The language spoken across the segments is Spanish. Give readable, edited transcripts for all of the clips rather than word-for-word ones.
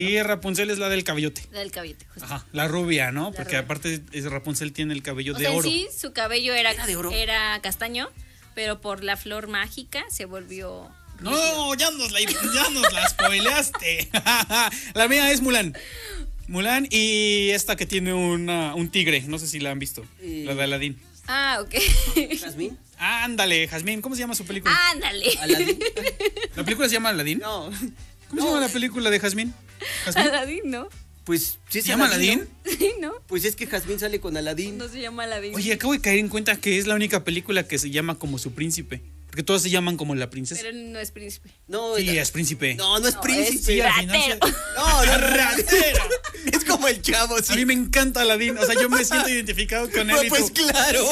Y Rapunzel es la del cabellote. La del cabello. Justo. Ajá, la rubia, ¿no? Porque rubia. aparte Rapunzel tiene el cabello O de sea, en oro. sí, su cabello era de oro. castaño, pero por la flor mágica se volvió... No, ya nos la spoileaste. La mía es Mulan. Mulan y esta que tiene un tigre. No sé si la han visto. La de Aladdin. Ah, ok. ¿Jazmín? Ándale, Jazmín. ¿Cómo se llama su película? Ándale. ¿Aladín? ¿La película se llama Aladdin? No. ¿Cómo se llama la película de Jazmín? ¿Jazmín? Aladín, ¿no? Pues sí ¿Se llama Aladdin? Sí, ¿no? Pues es que Jazmín sale con Aladín. No se llama Aladín. Oye, acabo de caer en cuenta que es la única película que se llama como su príncipe. Porque todas se llaman como la princesa. Pero él no es príncipe. No, Sí, es príncipe. no es No, príncipe. Sí, al final ratero. No, no, ¡Ratero! Es como el chavo, A sí. mí me encanta Aladdin. O sea, yo me siento identificado con él. No, y pues tú. claro.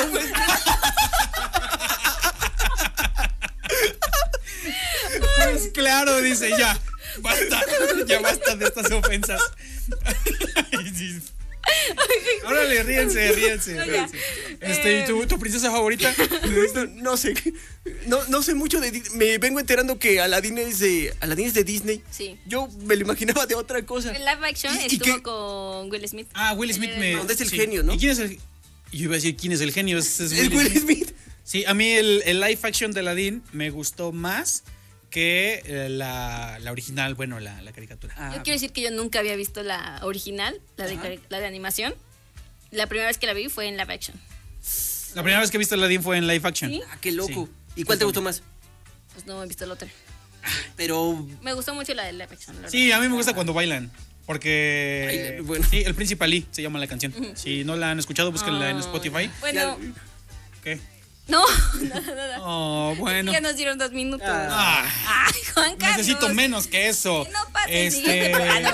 Pues claro, dice, ya basta de estas ofensas. Ay, sí. Órale, ríense. ¿Y tu princesa favorita? No sé. No sé mucho de Disney. Me vengo enterando que Aladín es de Disney. Sí. Yo me lo imaginaba de otra cosa. En live action ¿Y estuvo qué? con Will Smith. Ah, Will Smith me... ¿Dónde es el sí. genio, no? ¿Y quién es el...? Yo iba a decir, ¿quién es el genio? Es Es Will Smith. Sí, a mí el live action de Aladdin me gustó más que la original, bueno, la caricatura. Yo quiero decir que yo nunca había visto la original, la de animación. La primera vez que la vi fue en live action. La primera vez que he visto Aladdin fue en live action. ¿Sí? Ah, qué loco. Sí. ¿Y cuál te gustó más? Pues no he visto la otra. Pero Me gustó mucho la de live action. La Sí, verdad. a mí me gusta cuando bailan. Porque... Bailan, bueno. Sí, El Príncipe Ali se llama la canción. Si no la han escuchado, búsquenla en Spotify. Bueno, ¿Qué? no, nada. Oh, bueno. Ya nos dieron 2 minutos. Ah, Ay, Juan Carlos. necesito menos que eso. Que no pase siguiente programa,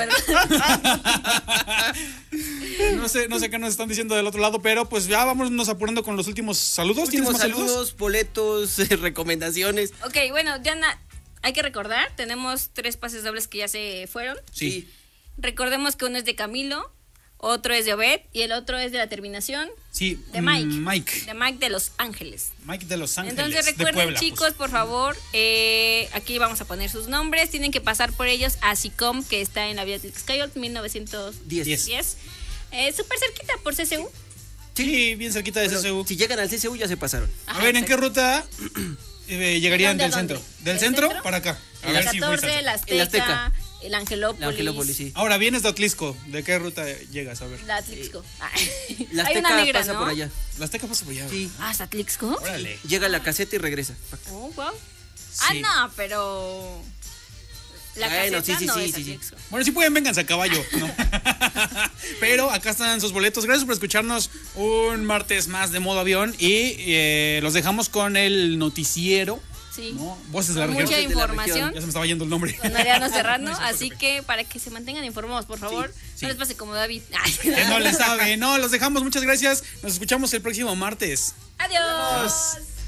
¿verdad? No sé qué nos están diciendo del otro lado, pero pues ya vámonos apurando con los últimos saludos. ¿Tienes últimos más saludos? saludos, boletos, recomendaciones. Ok, bueno, Diana, hay que recordar, tenemos 3 pases dobles que ya se fueron. Sí. Recordemos que uno es de Camilo, otro es de Obed y el otro es de la terminación Sí, de Mike. Mike. De Mike de Los Ángeles. Mike de Los Ángeles. Entonces de recuerden, Puebla, chicos, pues. por favor, aquí vamos a poner sus nombres. Tienen que pasar por ellos a SICOM, que está en la Vía Tlixcayotl, 1910. 10. Súper cerquita por CCU. Sí, bien cerquita de Bueno, CCU. si llegan al CCU ya se pasaron. A ver, ¿en qué ruta llegarían ¿De del dónde? centro? ¿Del ¿Del centro centro? para acá? A La ver si 14, fuiste. la En la Azteca, Azteca. el Angelópolis. La Angelópolis, sí. Ahora vienes de Atlisco. ¿De qué ruta llegas? A ver. La Atlixco. La Hay una Azteca negra, pasa ¿no? por allá. La Azteca pasa por allá. Sí. Ah, ¿hasta Atlixco? Órale. Llega a la caseta y regresa. Oh, wow. Sí. No, pero... La Bueno, caseta sí, no sí, es sí, sí. Atlixco. Bueno, si pueden, vénganse a caballo, ¿no? Pero acá están sus boletos. Gracias por escucharnos un martes más de modo avión. Y los dejamos con el noticiero. Sí. ¿No? Voces de la Con región. mucha Voces de la información. Ya se me estaba yendo el nombre. Con Mariano Serrano, así que para que se mantengan informados, por favor, sí. no les pase como David. Ay. Que no le sabe. No, los dejamos. Muchas gracias. Nos escuchamos el próximo martes. Adiós.